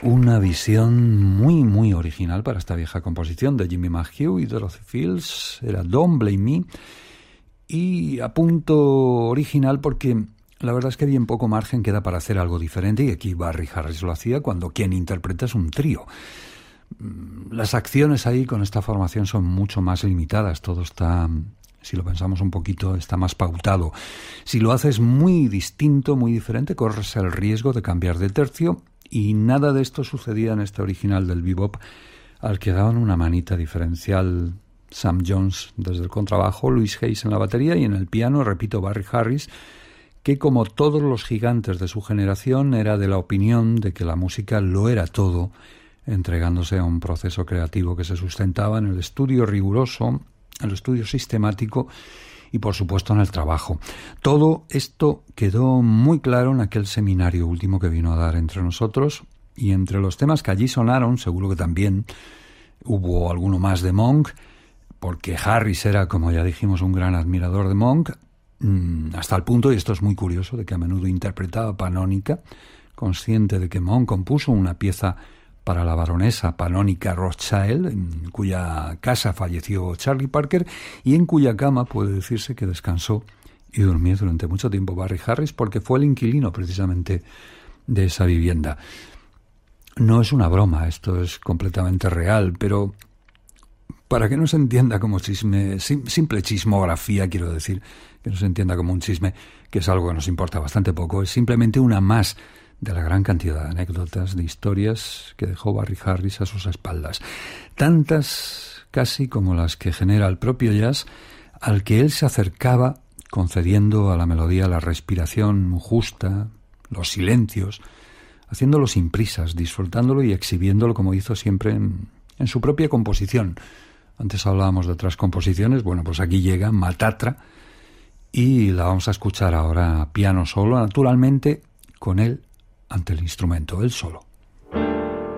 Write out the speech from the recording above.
Una visión muy original para esta vieja composición de Jimmy McHugh y Dorothy Fields. Era Don't Blame Me. Y a punto original porque la verdad es que bien poco margen queda para hacer algo diferente, y aquí Barry Harris lo hacía cuando quien interpreta es un trío. Las acciones ahí con esta formación son mucho más limitadas, todo está, si lo pensamos un poquito, está más pautado. Si lo haces muy distinto, muy diferente, corres el riesgo de cambiar de tercio, y nada de esto sucedía en este original del bebop, al que daban una manita diferencial Sam Jones desde el contrabajo, Louis Hayes en la batería y en el piano, repito, Barry Harris, que como todos los gigantes de su generación era de la opinión de que la música lo era todo, entregándose a un proceso creativo que se sustentaba en el estudio riguroso, el estudio sistemático y por supuesto en el trabajo. Todo esto quedó muy claro en aquel seminario último que vino a dar entre nosotros, y entre los temas que allí sonaron seguro que también hubo alguno más de Monk, porque Harris era, como ya dijimos, un gran admirador de Monk, hasta el punto, y esto es muy curioso, de que a menudo interpretaba Panónica, consciente de que Monk compuso una pieza para la baronesa Panónica Rothschild, en cuya casa falleció Charlie Parker y en cuya cama puede decirse que descansó y durmió durante mucho tiempo Barry Harris, porque fue el inquilino precisamente de esa vivienda. No es una broma, esto es completamente real, pero para que no se entienda como chisme, simple chismografía, quiero decir, que no se entienda como un chisme, que es algo que nos importa bastante poco, es simplemente una más de la gran cantidad de anécdotas, de historias que dejó Barry Harris a sus espaldas. Tantas casi como las que genera el propio jazz, al que él se acercaba concediendo a la melodía la respiración justa, los silencios, haciéndolo sin prisas, disfrutándolo y exhibiéndolo como hizo siempre en su propia composición. Antes hablábamos de otras composiciones, bueno, pues aquí llega Matatra y la vamos a escuchar ahora piano solo, naturalmente con él ante el instrumento, él solo.